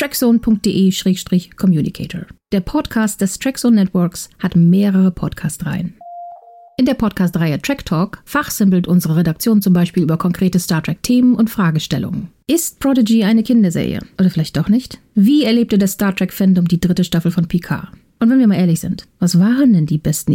trackzone.de/communicator. Der Podcast des Trackzone Networks hat mehrere Podcast-Reihen. In der Podcast-Reihe Track Talk fachsimpelt unsere Redaktion zum Beispiel über konkrete Star Trek-Themen und Fragestellungen. Ist Prodigy eine Kinderserie? Oder vielleicht doch nicht? Wie erlebte das Star Trek-Fandom die 3. Staffel von Picard? Und wenn wir mal ehrlich sind, was waren denn die besten